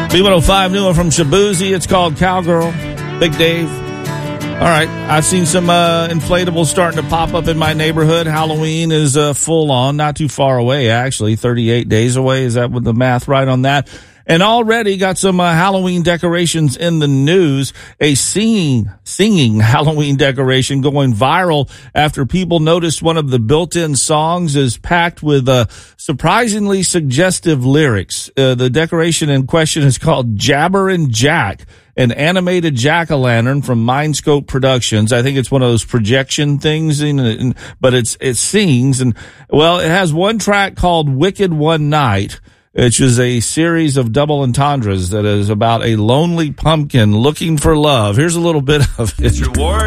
B105, new one from Shabuzi. It's called Cowgirl. Big Dave. All right. I've seen some inflatables starting to pop up in my neighborhood. Halloween is full on, not too far away, actually. 38 days away. Is that with the math right on that? And already got some Halloween decorations in the news. A singing Halloween decoration going viral after people noticed one of the built-in songs is packed with surprisingly suggestive lyrics. The decoration in question is called Jabberin' Jack, an animated jack-o'-lantern from Mindscope Productions. I think it's one of those projection things, but it sings. And, well, it has one track called Wicked One Night, which is a series of double entendres that is about a lonely pumpkin looking for love. Here's a little bit of it.